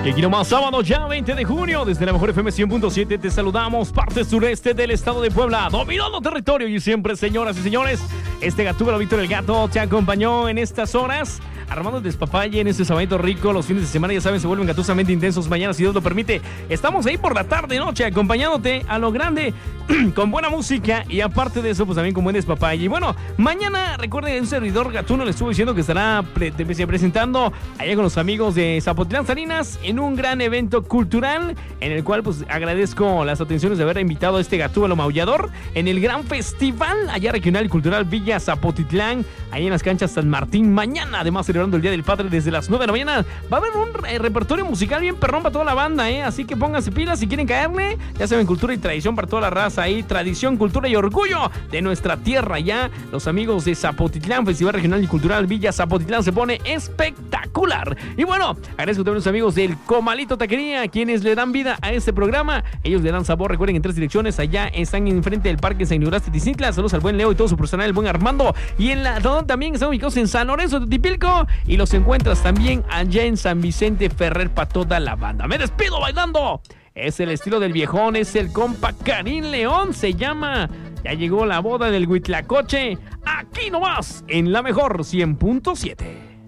Y aquí nomás, sábado ya 20 de junio, desde la mejor FM 100.7 te saludamos, parte sureste del estado de Puebla, dominando territorio y siempre, señoras y señores, este Gatúbelo Víctor el Gato te acompañó en estas horas, armando el despapalle en este sabadito rico. Los fines de semana, ya saben, se vuelven gatusamente intensos. Mañana, si Dios lo permite, estamos ahí por la tarde, noche, acompañándote a lo grande, con buena música y aparte de eso, pues también con buen despapalle. Y bueno, mañana, recuerden, un servidor gatuno le estuvo diciendo que estará presentando allá con los amigos de Zapotlán Salinas en un gran evento cultural, en el cual pues agradezco las atenciones de haber invitado a este Gatúbelo maullador en el gran festival allá regional y cultural Villa Zapotitlán, ahí en las canchas San Martín. Mañana, además, celebrando el Día del Padre desde las 9 de la mañana, va a haber un repertorio musical bien perrón para toda la banda, así que pónganse pilas si quieren caerle. Ya saben, cultura y tradición para toda la raza ahí, tradición, cultura y orgullo de nuestra tierra. Ya los amigos de Zapotitlán, Festival Regional y Cultural Villa Zapotitlán, se pone espectacular. Y bueno, agradezco también a los amigos del Comalito Taquería, quienes le dan vida a este programa. Ellos le dan sabor, recuerden, en 3 direcciones. Allá están enfrente del Parque San Ignacio Tizintla. Saludos al buen Leo y todo su personal, el buen Armando. Y en la también están ubicados en San Lorenzo de Tipilco. Y los encuentras también allá en San Vicente Ferrer para toda la banda. Me despido bailando. Es el estilo del viejón, es el compa Karim León, se llama. Ya llegó la boda del Huitlacoche. Aquí nomás, en la mejor 100.7.